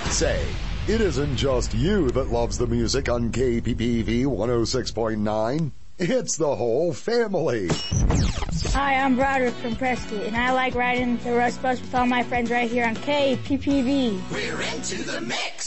Say, it isn't just you that loves the music on KPPV 106.9. It's the whole family. Hi, I'm Broderick from Prescott, and I like riding the Rush Bus with all my friends right here on KPPV. We're into the mix.